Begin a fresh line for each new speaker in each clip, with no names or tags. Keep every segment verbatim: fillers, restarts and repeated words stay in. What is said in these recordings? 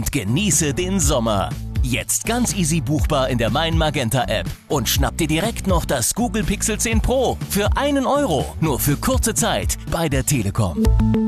und genieße den Sommer. Jetzt ganz easy buchbar in der Mein Magenta App. Und schnapp dir direkt noch das Google Pixel zehn Pro für einen Euro. Nur für kurze Zeit bei der Telekom.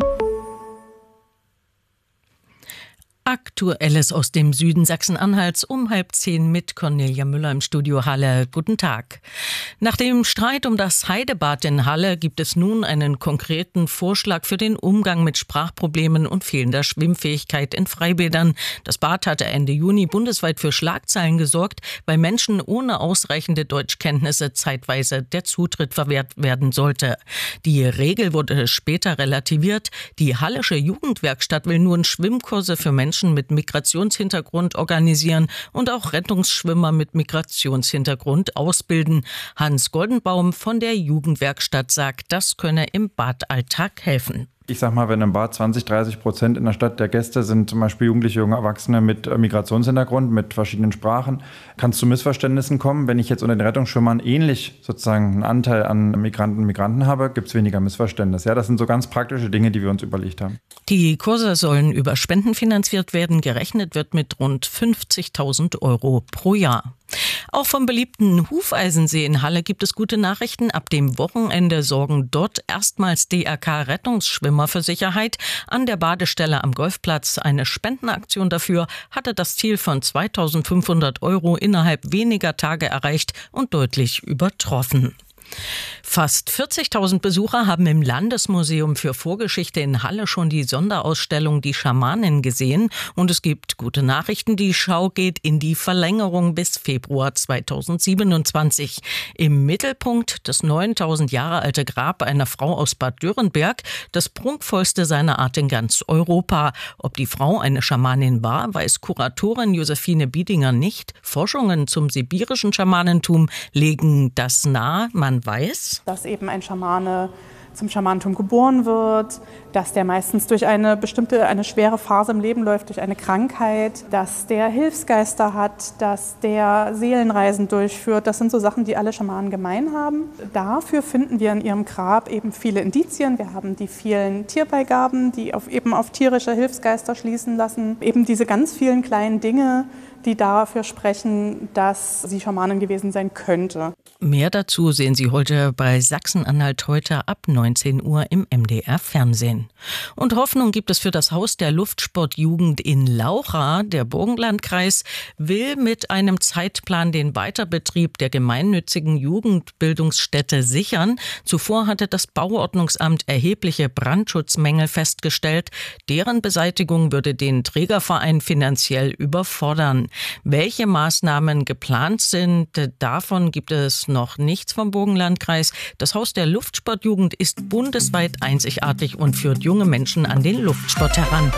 Aktuelles aus dem Süden Sachsen-Anhalts um halb zehn mit Cornelia Müller im Studio Halle. Guten Tag. Nach dem Streit um das Heidebad in Halle gibt es nun einen konkreten Vorschlag für den Umgang mit Sprachproblemen und fehlender Schwimmfähigkeit in Freibädern. Das Bad hatte Ende Juni bundesweit für Schlagzeilen gesorgt, weil Menschen ohne ausreichende Deutschkenntnisse zeitweise der Zutritt verwehrt werden sollte. Die Regel wurde später relativiert. Die Hallische Jugendwerkstatt will nun Schwimmkurse für Menschen mit Migrationshintergrund organisieren und auch Rettungsschwimmer mit Migrationshintergrund ausbilden. Hans Goldenbaum von der Jugendwerkstatt sagt, das könne im Badalltag helfen.
Ich sag mal, wenn im Bad zwanzig, dreißig Prozent in der Stadt der Gäste sind zum Beispiel Jugendliche, junge Erwachsene mit Migrationshintergrund, mit verschiedenen Sprachen, kann es zu Missverständnissen kommen. Wenn ich jetzt unter den Rettungsschwimmern ähnlich sozusagen einen Anteil an Migranten und Migranten habe, gibt es weniger Missverständnisse. Ja, das sind so ganz praktische Dinge, die wir uns überlegt haben.
Die Kurse sollen über Spenden finanziert werden. Gerechnet wird mit rund fünfzigtausend Euro pro Jahr. Auch vom beliebten Hufeisensee in Halle gibt es gute Nachrichten. Ab dem Wochenende sorgen dort erstmals D R K-Rettungsschwimmer für Sicherheit. An der Badestelle am Golfplatz eine Spendenaktion dafür hatte das Ziel von zweitausendfünfhundert Euro innerhalb weniger Tage erreicht und deutlich übertroffen. Fast vierzigtausend Besucher haben im Landesmuseum für Vorgeschichte in Halle schon die Sonderausstellung Die Schamanin gesehen. Und es gibt gute Nachrichten. Die Schau geht in die Verlängerung bis Februar zweitausendsiebenundzwanzig. Im Mittelpunkt das neuntausend Jahre alte Grab einer Frau aus Bad Dürrenberg, das prunkvollste seiner Art in ganz Europa. Ob die Frau eine Schamanin war, weiß Kuratorin Josephine Biedinger nicht. Forschungen zum sibirischen Schamanentum legen das nahe. Man weiß,
dass eben ein Schamane zum Schamanentum geboren wird, dass der meistens durch eine bestimmte, eine schwere Phase im Leben läuft, durch eine Krankheit, dass der Hilfsgeister hat, dass der Seelenreisen durchführt. Das sind so Sachen, die alle Schamanen gemein haben. Dafür finden wir in ihrem Grab eben viele Indizien. Wir haben die vielen Tierbeigaben, die auf, eben auf tierische Hilfsgeister schließen lassen. Eben diese ganz vielen kleinen Dinge, die dafür sprechen, dass sie Schamanin gewesen sein könnte.
Mehr dazu sehen Sie heute bei Sachsen-Anhalt heute ab neunzehn Uhr im M D R-Fernsehen. Und Hoffnung gibt es für das Haus der Luftsportjugend in Laucha. Der Burgenlandkreis will mit einem Zeitplan den Weiterbetrieb der gemeinnützigen Jugendbildungsstätte sichern. Zuvor hatte das Bauordnungsamt erhebliche Brandschutzmängel festgestellt. Deren Beseitigung würde den Trägerverein finanziell überfordern. Welche Maßnahmen geplant sind, davon gibt es noch nichts vom Burgenlandkreis. Das Haus der Luftsportjugend ist bundesweit einzigartig und führt junge Menschen an den Luftsport heran.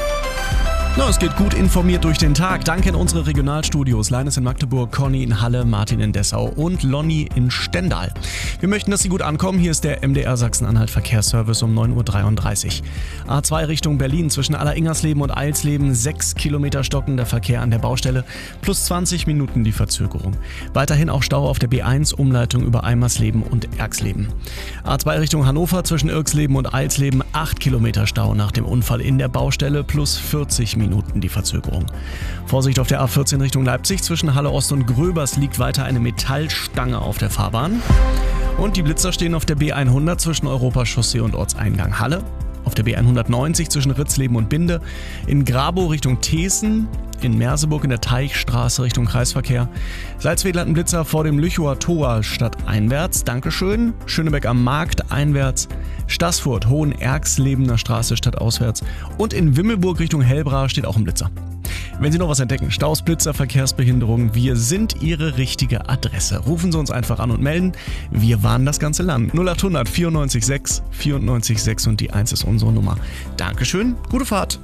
Na, es geht gut informiert durch den Tag. Danke an unsere Regionalstudios. Leines in Magdeburg, Conny in Halle, Martin in Dessau und Lonny in Stendal. Wir möchten, dass Sie gut ankommen. Hier ist der M D R Sachsen-Anhalt Verkehrsservice um neun Uhr dreiunddreißig. A zwei Richtung Berlin zwischen Alleringmersleben und Eilsleben. Sechs Kilometer stockender Verkehr an der Baustelle. Plus zwanzig Minuten die Verzögerung. Weiterhin auch Stau auf der B eins Umleitung über Eimersleben und Erxleben. A zwei Richtung Hannover zwischen Irxleben und Eilsleben. Acht Kilometer Stau nach dem Unfall in der Baustelle. Plus vierzig Minuten die Verzögerung. Vorsicht auf der A vierzehn Richtung Leipzig. Zwischen Halle Ost und Gröbers liegt weiter eine Metallstange auf der Fahrbahn. Und die Blitzer stehen auf der B hundert zwischen Europachaussee und Ortseingang Halle. Auf der B hundertneunzig zwischen Ritzleben und Binde. In Grabow Richtung Thesen. In Merseburg in der Teichstraße Richtung Kreisverkehr. Salzwedel hat einen Blitzer vor dem Lüchower Tor stadteinwärts. Dankeschön. Schönebeck am Markt einwärts. Staßfurt, Hohenerxlebener Straße stadtauswärts. Und in Wimmelburg Richtung Hellbra steht auch ein Blitzer. Wenn Sie noch was entdecken, Staus, Blitzer, Verkehrsbehinderung, wir sind Ihre richtige Adresse. Rufen Sie uns einfach an und melden. Wir warnen das ganze Land. null achthundert vierundneunzig sechs vierundneunzig sechs und die eins ist unsere Nummer. Dankeschön, gute Fahrt.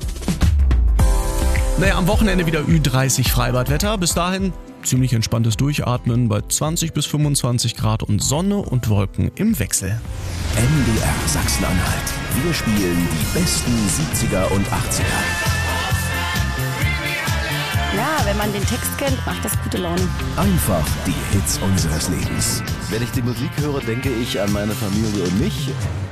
Naja, am Wochenende wieder Ü dreißig Freibadwetter. Bis dahin ziemlich entspanntes Durchatmen bei zwanzig bis fünfundzwanzig Grad und Sonne und Wolken im Wechsel.
M D R Sachsen-Anhalt. Wir spielen die besten siebziger und achtziger.
Ja, wenn man den Text kennt, macht das gute Laune.
Einfach die Hits unseres Lebens.
Wenn ich die Musik höre, denke ich an meine Familie und mich.